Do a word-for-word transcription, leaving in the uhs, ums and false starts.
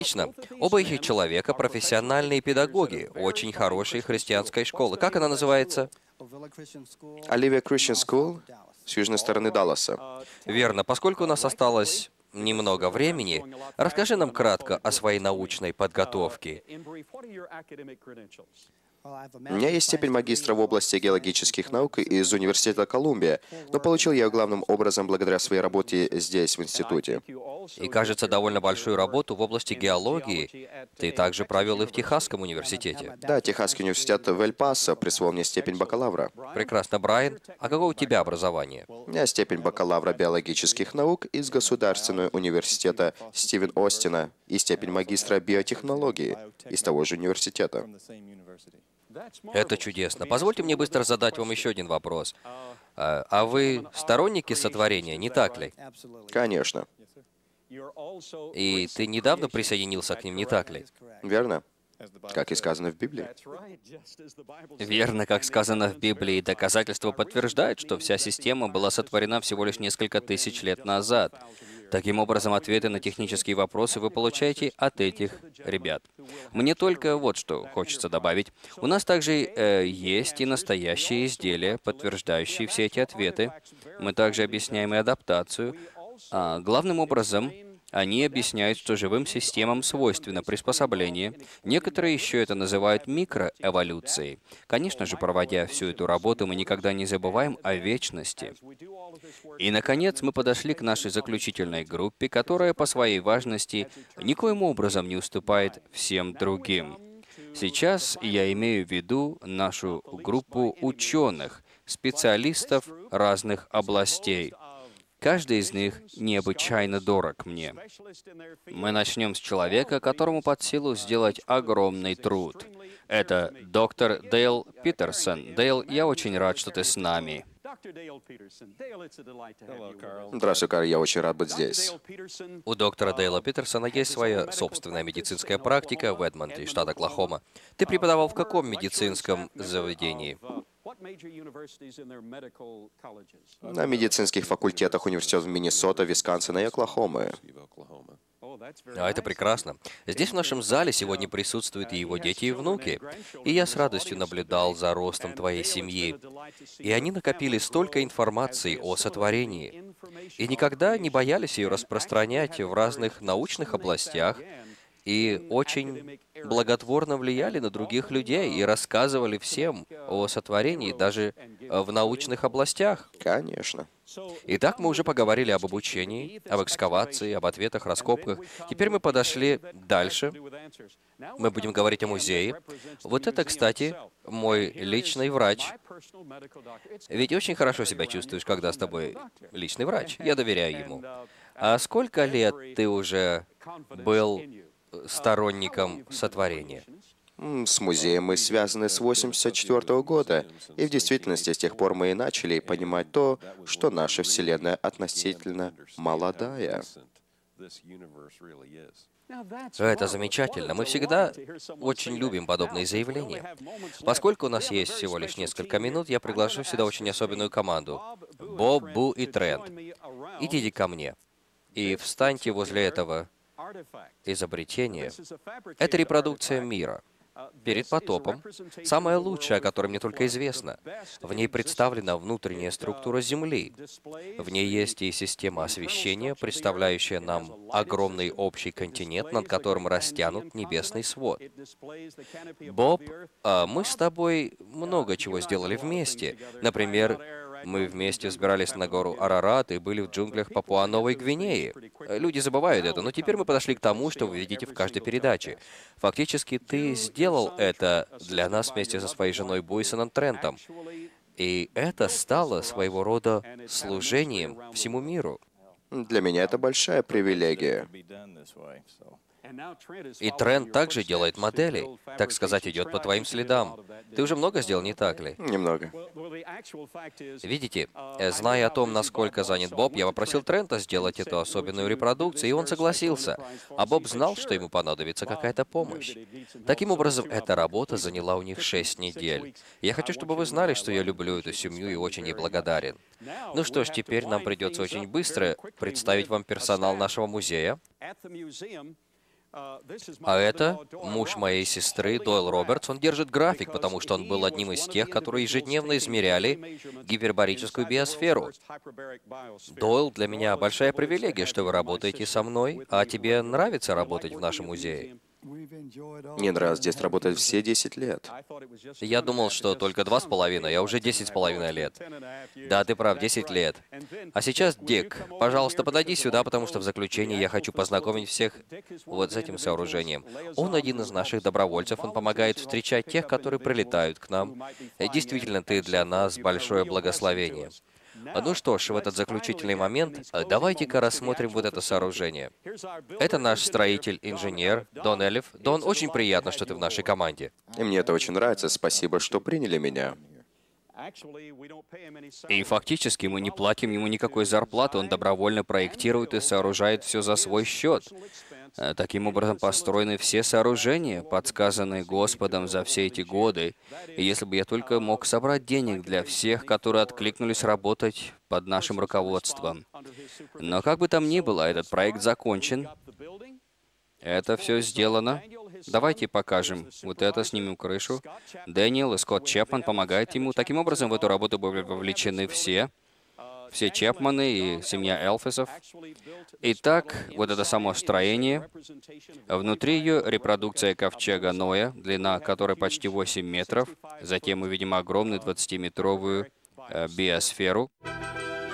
Отлично. Оба этих человека профессиональные педагоги, очень хорошей христианской школы. Как она называется? Оливия Christian School с южной стороны Далласа. Верно. Поскольку у нас осталось немного времени, расскажи нам кратко о своей научной подготовке. У меня есть степень магистра в области геологических наук из Университета Колумбия, но получил я ее главным образом благодаря своей работе здесь, в институте. И, кажется, довольно большую работу в области геологии ты также провел и в Техасском университете. Да, Техасский университет в Эль-Пасо присвоил мне степень бакалавра. Прекрасно, Брайан. А какое у тебя образование? У меня степень бакалавра биологических наук из Государственного университета Стивен Остина и степень магистра биотехнологии из того же университета. Это чудесно. Позвольте мне быстро задать вам еще один вопрос. А, а вы сторонники сотворения, не так ли? Конечно. И ты недавно присоединился к ним, не так ли? Верно? Как и сказано в Библии. Верно, как сказано в Библии, доказательства подтверждают, что вся система была сотворена всего лишь несколько тысяч лет назад. Таким образом, ответы на технические вопросы вы получаете от этих ребят. Мне только вот что хочется добавить. У нас также э, есть и настоящие изделия, подтверждающие все эти ответы. Мы также объясняем и адаптацию. А, главным образом, они объясняют, что живым системам свойственно приспособление. Некоторые еще это называют микроэволюцией. Конечно же, проводя всю эту работу, мы никогда не забываем о вечности. И, наконец, мы подошли к нашей заключительной группе, которая по своей важности никоим образом не уступает всем другим. Сейчас я имею в виду нашу группу ученых, специалистов разных областей. Каждый из них необычайно дорог мне. Мы начнем с человека, которому под силу сделать огромный труд. Это доктор Дейл Питерсон. Дейл, я очень рад, что ты с нами. Здравствуй, Карл, я очень рад быть здесь. У доктора Дейла Питерсона есть своя собственная медицинская практика в Эдмонте, штат Оклахома. Ты преподавал в каком медицинском заведении? На медицинских факультетах университетов Миннесота, Висконсина и Оклахомы. А это прекрасно. Здесь в нашем зале сегодня присутствуют и его дети и внуки. И я с радостью наблюдал за ростом твоей семьи. И они накопили столько информации о сотворении. И никогда не боялись ее распространять в разных научных областях. И очень благотворно влияли на других людей и рассказывали всем о сотворении, даже в научных областях. Конечно. Итак, мы уже поговорили об обучении, об экскавации, об ответах, раскопках. Теперь мы подошли дальше. Мы будем говорить о музее. Вот это, кстати, мой личный врач. Ведь очень хорошо себя чувствуешь, когда с тобой личный врач. Я доверяю ему. А сколько лет ты уже был сторонником сотворения? С музеем мы связаны с восемьдесят четвёртого года, и в действительности с тех пор мы и начали понимать то, что наша Вселенная относительно молодая. Это замечательно. Мы всегда очень любим подобные заявления. Поскольку у нас есть всего лишь несколько минут, я приглашу сюда очень особенную команду. Боб, Бу и Трент. Идите ко мне и встаньте возле этого изобретения. Это репродукция мира. Перед потопом. Самое лучшее, о котором мне только известно. В ней представлена внутренняя структура Земли. В ней есть и система освещения, представляющая нам огромный общий континент, над которым растянут небесный свод. Боб, а мы с тобой много чего сделали вместе. Например, мы вместе взбирались на гору Арарат и были в джунглях Папуа-Новой Гвинеи. Люди забывают это, но теперь мы подошли к тому, что вы видите в каждой передаче. Фактически, ты сделал это для нас вместе со своей женой Буйсоном Трентом. И это стало своего рода служением всему миру. Для меня это большая привилегия. И Трент также делает модели, так сказать, идет по твоим следам. Ты уже много сделал, не так ли? Немного. Видите, э, зная о том, насколько занят Боб, я попросил Трента сделать эту особенную репродукцию, и он согласился. А Боб знал, что ему понадобится какая-то помощь. Таким образом, эта работа заняла у них шесть недель. Я хочу, чтобы вы знали, что я люблю эту семью и очень ей благодарен. Ну что ж, теперь нам придется очень быстро представить вам персонал нашего музея. А это муж моей сестры, Дойл Робертс. Он держит график, потому что он был одним из тех, которые ежедневно измеряли гипербарическую биосферу. Дойл, для меня большая привилегия, что вы работаете со мной, а тебе нравится работать в нашем музее. Мне нравилось здесь работать все десять лет. Я думал, что только два с половиной, а уже десять с половиной лет. Да, ты прав, десять лет. А сейчас, Дик, пожалуйста, подойди сюда, потому что в заключение я хочу познакомить всех вот с этим сооружением. Он один из наших добровольцев, он помогает встречать тех, которые прилетают к нам. Э, Действительно, ты для нас большое благословение. А Ну что ж, в этот заключительный момент, э, давайте-ка рассмотрим вот это сооружение. Это наш строитель-инженер Дон Элиф. Дон, очень приятно, что ты в нашей команде. И мне это очень нравится. Спасибо, что приняли меня. И фактически мы не платим ему никакой зарплаты, он добровольно проектирует и сооружает все за свой счет. Э, Таким образом построены все сооружения, подсказанные Господом за все эти годы. И если бы я только мог собрать денег для всех, которые откликнулись работать под нашим руководством. Но как бы там ни было, этот проект закончен. Это все сделано. Давайте покажем. Вот это, снимем крышу. Дэниел и Скотт Чепман помогают ему. Таким образом, в эту работу были вовлечены все. Все Чепманы и семья Элфисов. Итак, вот это само строение. Внутри ее репродукция ковчега Ноя, длина которой почти восемь метров. Затем мы видим огромную двадцатиметровую э, биосферу.